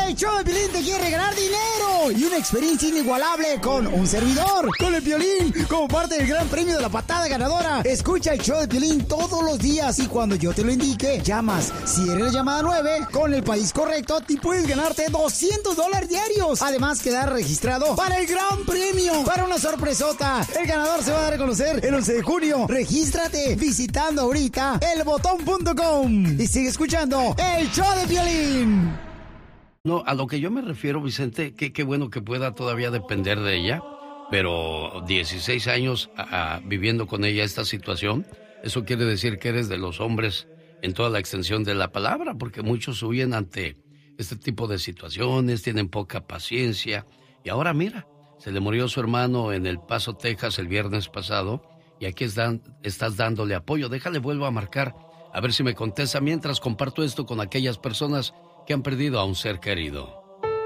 El show de Piolín te quiere regalar dinero y una experiencia inigualable con un servidor, con el Piolín, como parte del gran premio de la patada ganadora. Escucha el show de Piolín todos los días y cuando yo te lo indique, llamas. Si eres la llamada 9, con el país correcto, te puedes ganarte $200 diarios. Además, quedar registrado para el gran premio, para una sorpresota. El ganador se va a dar a conocer el 11 de junio. Regístrate visitando ahorita elbotón.com y sigue escuchando el show de Piolín. No, a lo que yo me refiero, Vicente, qué bueno que pueda todavía depender de ella, pero 16 años viviendo con ella esta situación, eso quiere decir que eres de los hombres en toda la extensión de la palabra, porque muchos huyen ante este tipo de situaciones, tienen poca paciencia, y ahora mira, se le murió su hermano en El Paso, Texas, el viernes pasado, y aquí estás dándole apoyo. Déjale, vuelvo a marcar, a ver si me contesta, mientras comparto esto con aquellas personas que han perdido a un ser querido.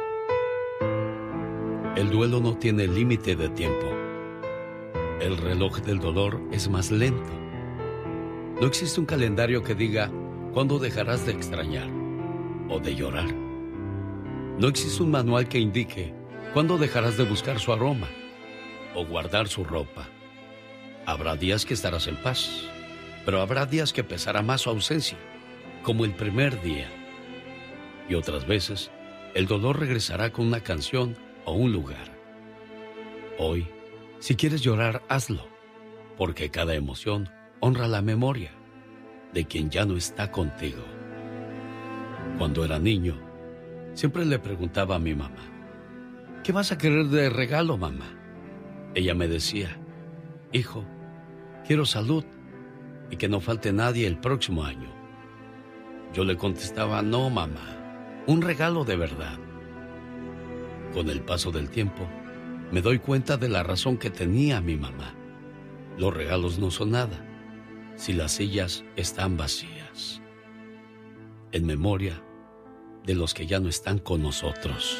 El duelo no tiene límite de tiempo. El reloj del dolor es más lento. No existe un calendario que diga cuándo dejarás de extrañar o de llorar. No existe un manual que indique cuándo dejarás de buscar su aroma o guardar su ropa. Habrá días que estarás en paz, pero habrá días que pesará más su ausencia, como el primer día. Y otras veces, el dolor regresará con una canción o un lugar. Hoy, si quieres llorar, hazlo, porque cada emoción honra la memoria de quien ya no está contigo. Cuando era niño, siempre le preguntaba a mi mamá, ¿qué vas a querer de regalo, mamá? Ella me decía, hijo, quiero salud y que no falte nadie el próximo año. Yo le contestaba, no, mamá, un regalo de verdad. Con el paso del tiempo, me doy cuenta de la razón que tenía mi mamá. Los regalos no son nada si las sillas están vacías. En memoria de los que ya no están con nosotros.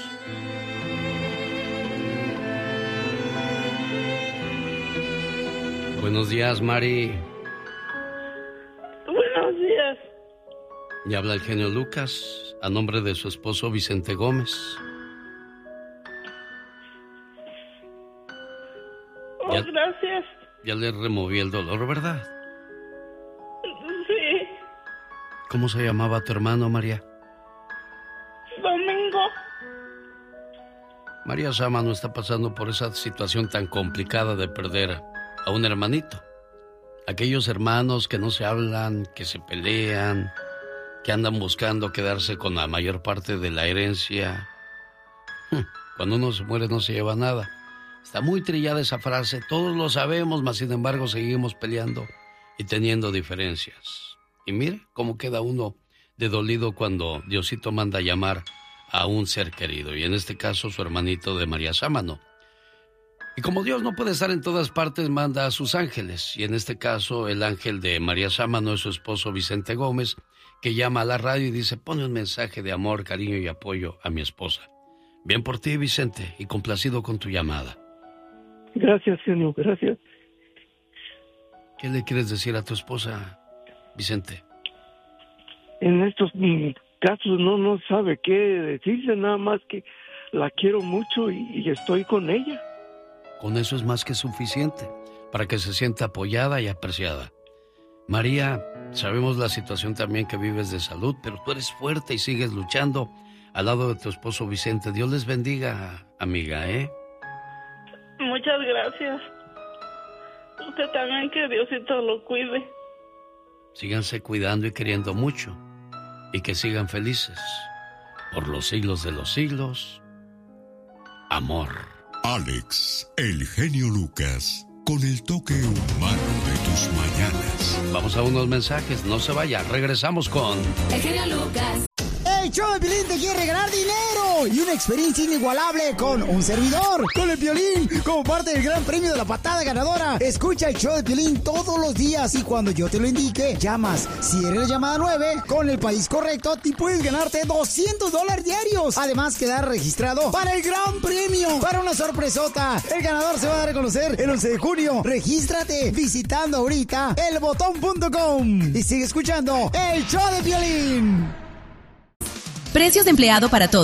Buenos días, Mari. Buenos días. Y habla el genio Lucas, a nombre de su esposo Vicente Gómez. Gracias. Ya le removí el dolor, ¿verdad? Sí. ¿Cómo se llamaba tu hermano, María? Domingo. María Sama no está pasando por esa situación tan complicada de perder a un hermanito. Aquellos hermanos que no se hablan, que se pelean, que andan buscando quedarse con la mayor parte de la herencia. Cuando uno se muere no se lleva nada. Está muy trillada esa frase, todos lo sabemos, mas sin embargo seguimos peleando y teniendo diferencias. Y mire cómo queda uno de dolido cuando Diosito manda llamar a un ser querido, y en este caso su hermanito de María Sámano. Y como Dios no puede estar en todas partes, manda a sus ángeles, y en este caso el ángel de María Sámano es su esposo Vicente Gómez, que llama a la radio y dice, pone un mensaje de amor, cariño y apoyo a mi esposa. Bien por ti, Vicente, y complacido con tu llamada. Gracias, genio, gracias. ¿Qué le quieres decir a tu esposa, Vicente? En estos casos no sabe qué decirse, nada más que la quiero mucho y estoy con ella. Con eso es más que suficiente para que se sienta apoyada y apreciada. María, sabemos la situación también que vives de salud, pero tú eres fuerte y sigues luchando al lado de tu esposo Vicente. Dios les bendiga, amiga, ¿eh? Muchas gracias. Usted también, que Diosito lo cuide. Síganse cuidando y queriendo mucho, y que sigan felices. Por los siglos de los siglos. Amor. Alex, el genio Lucas, con el toque humano de tus mañanas. Vamos a unos mensajes, no se vaya, regresamos con... El genio Lucas. El show de Piolín te quiere regalar dinero y una experiencia inigualable con un servidor, con el Piolín, como parte del gran premio de la patada ganadora. Escucha el show de Piolín todos los días y cuando yo te lo indique, llamas. Si eres la llamada 9, con el país correcto, te puedes ganarte $200 diarios. Además, quedar registrado para el gran premio, para una sorpresota. El ganador se va a dar a conocer el 11 de junio. Regístrate visitando ahorita elbotón.com y sigue escuchando el show de Piolín. Precios de empleado para todos.